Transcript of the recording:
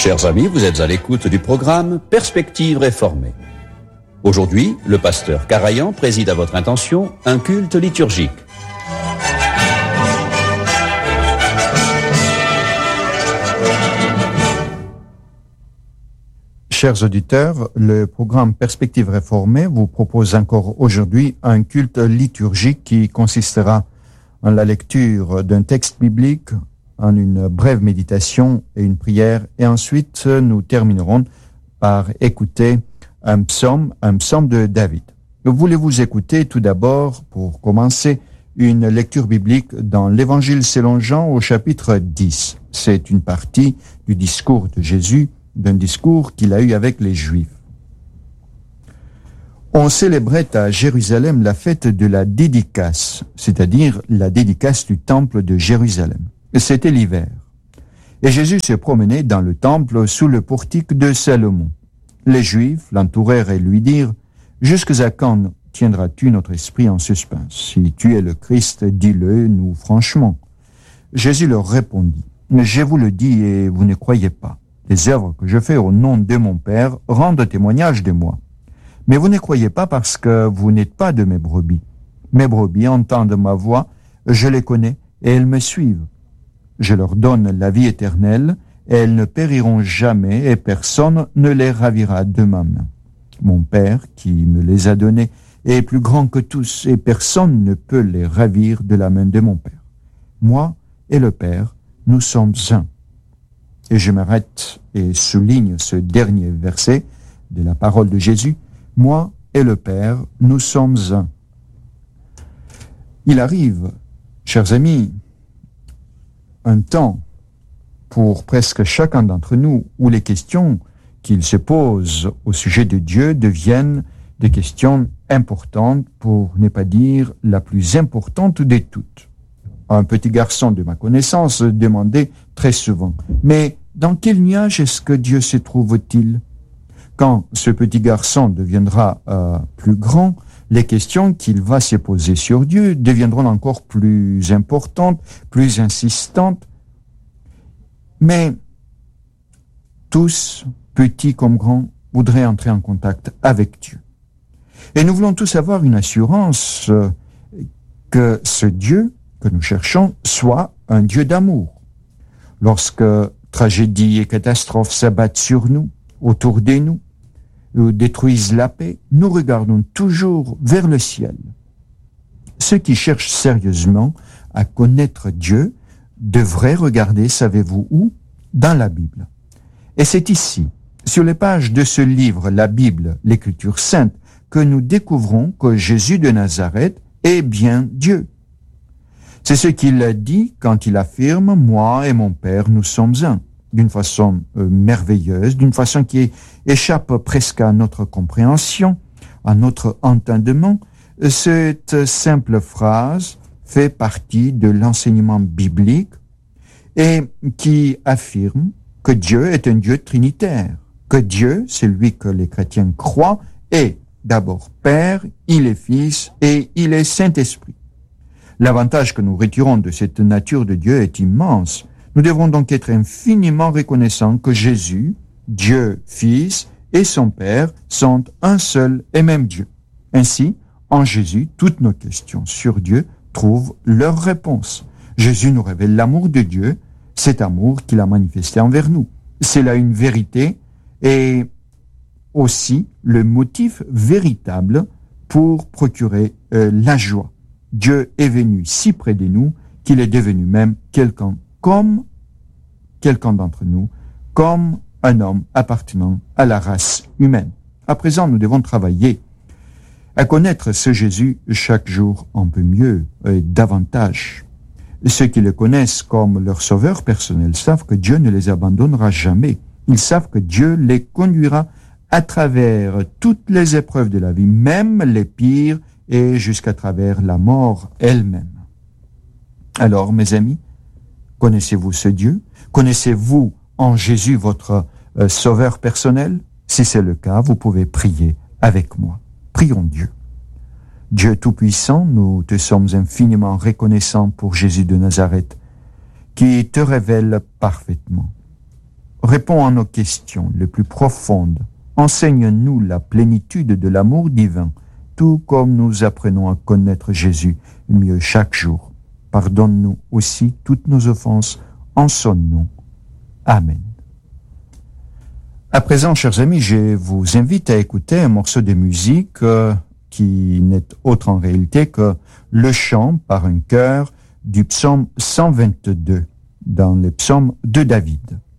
Chers amis, vous êtes à l'écoute du programme Perspectives réformées. Aujourd'hui, le pasteur Carayan préside à votre intention un culte liturgique. Chers auditeurs, le programme Perspectives réformées vous propose encore aujourd'hui un culte liturgique qui consistera en la lecture d'un texte biblique, en une brève méditation et une prière, et ensuite nous terminerons par écouter un psaume de David. Voulez-vous écouter tout d'abord, pour commencer, une lecture biblique dans l'Évangile selon Jean au chapitre 10. C'est une partie du discours de Jésus, d'un discours qu'il a eu avec les Juifs. On célébrait à Jérusalem la fête de la dédicace, c'est-à-dire la dédicace du temple de Jérusalem. C'était l'hiver. Et Jésus se promenait dans le temple sous le portique de Salomon. Les Juifs l'entourèrent et lui dirent « Jusqu'à quand tiendras-tu notre esprit en suspens? Si tu es le Christ, dis-le nous franchement. » Jésus leur répondit « Je vous le dis et vous ne croyez pas. Les œuvres que je fais au nom de mon Père rendent témoignage de moi. Mais vous ne croyez pas parce que vous n'êtes pas de mes brebis. Mes brebis entendent ma voix, je les connais et elles me suivent. Je leur donne la vie éternelle et elles ne périront jamais et personne ne les ravira de ma main. Mon Père qui me les a donnés est plus grand que tous et personne ne peut les ravir de la main de mon Père. Moi et le Père, nous sommes un. » Et je m'arrête et souligne ce dernier verset de la parole de Jésus. « Moi et le Père, nous sommes un. » Il arrive, chers amis, un temps pour presque chacun d'entre nous où les questions qu'il se pose au sujet de Dieu deviennent des questions importantes, pour ne pas dire la plus importante de toutes. Un petit garçon de ma connaissance demandait très souvent « Mais dans quel nuage est-ce que Dieu se trouve-t-il » Quand ce petit garçon deviendra plus grand, les questions qu'il va se poser sur Dieu deviendront encore plus importantes, plus insistantes. Mais tous, petits comme grands, voudraient entrer en contact avec Dieu. Et nous voulons tous avoir une assurance que ce Dieu que nous cherchons soit un Dieu d'amour. Lorsque tragédies et catastrophes s'abattent sur nous, autour de nous, ou détruisent la paix, nous regardons toujours vers le ciel. Ceux qui cherchent sérieusement à connaître Dieu devraient regarder, savez-vous où? Dans la Bible. Et c'est ici, sur les pages de ce livre, la Bible, l'Écriture sainte, que nous découvrons que Jésus de Nazareth est bien Dieu. C'est ce qu'il a dit quand il affirme « Moi et mon Père, nous sommes un », d'une façon merveilleuse, d'une façon qui échappe presque à notre compréhension, à notre entendement. Cette simple phrase fait partie de l'enseignement biblique et qui affirme que Dieu est un Dieu trinitaire, que Dieu, celui que les chrétiens croient, est d'abord Père, il est Fils et il est Saint-Esprit. L'avantage que nous retirons de cette nature de Dieu est immense. Nous devrons donc être infiniment reconnaissants que Jésus, Dieu Fils et son Père sont un seul et même Dieu. Ainsi, en Jésus, toutes nos questions sur Dieu trouvent leur réponse. Jésus nous révèle l'amour de Dieu, cet amour qu'il a manifesté envers nous. C'est là une vérité et aussi le motif véritable pour procurer la joie. Dieu est venu si près de nous qu'il est devenu même quelqu'un comme quelqu'un d'entre nous, comme un homme appartenant à la race humaine. À présent, nous devons travailler à connaître ce Jésus chaque jour un peu mieux et davantage. Ceux qui le connaissent comme leur sauveur personnel savent que Dieu ne les abandonnera jamais. Ils savent que Dieu les conduira à travers toutes les épreuves de la vie, même les pires, et jusqu'à travers la mort elle-même. Alors, mes amis, connaissez-vous ce Dieu? Connaissez-vous en Jésus votre sauveur personnel? Si c'est le cas, vous pouvez prier avec moi. Prions Dieu. Dieu Tout-Puissant, nous te sommes infiniment reconnaissants pour Jésus de Nazareth, qui te révèle parfaitement. réponds à nos questions les plus profondes. Enseigne-nous la plénitude de l'amour divin, tout comme nous apprenons à connaître Jésus mieux chaque jour. Pardonne-nous aussi toutes nos offenses en son nom. Amen. À présent, chers amis, je vous invite à écouter un morceau de musique qui n'est autre en réalité que le chant par un chœur du psaume 122 dans les psaumes de David.